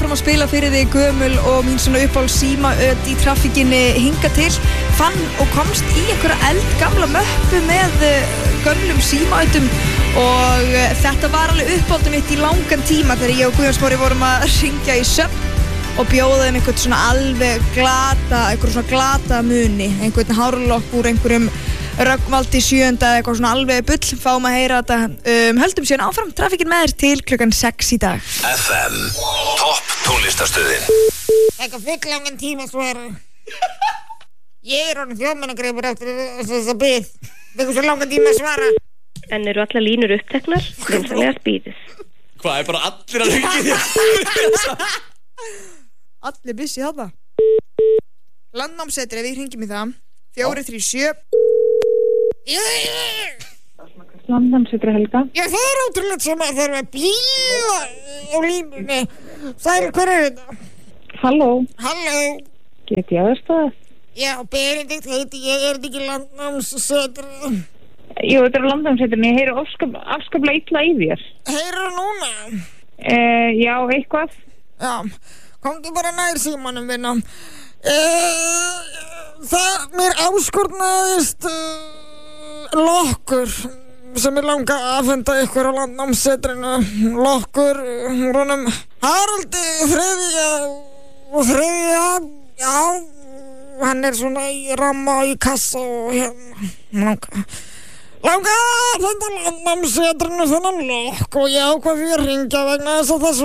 áfram að spila fyrir þig gömul og mín svona uppáhald símaöt í traffíkinni hinga til. Fann og komst í einhverja eldgamla möppu með gömlum símaötum og þetta var alveg uppáhaldið mitt í langan tíma þegar ég og Guðjón Smári vorum að hringja í söfn og bjóða einhvern svona alveg glata muni, einhvern hárlokk úr einhverjum Rögnvaldi 7. eða eitthvað svona alveg bull, fáum að heyra þetta. Höldum síðan áfram traffíkin með þér til klukkan 6 í dag. FM, topp tónlistarstöðin. Eitthvað fulllangan tíma svara. Ég orðin þjóðmannagreifur eftir þess að bið. Eitthvað svo langan tíma að svara. En eru allar línur uppteknar? Vinsanlega spýðis. Hvað, bara allir að hringja þér? Allir busy þarna. Landnámssetri, við hringjum í það. 437 Landnámssetri Helga. Já, það er ótrúlega sem að það er að bíða á línunni. Sæl, hver er þetta? Halló. Get ég aðstæða? Já, Benedikt heiti ég, er þetta ekki Landnámssetri? Jú, þetta er Landnámssetri, ég heyri afskaplega illa í þér. Heyrðu núna? Já, eitthvað. Já, komdu bara nær símanum vinna. Mér áskornaðist lokkur sem ég langa að afhenda ykkur á Landnámssetrinu. Lokkur honum Haraldi þriðja, já, hann er svona í ramma í kassa og hérna langa að afhenda Landnámssetrinu þennan lokk og ég ákvað því að hringja vegna þess að það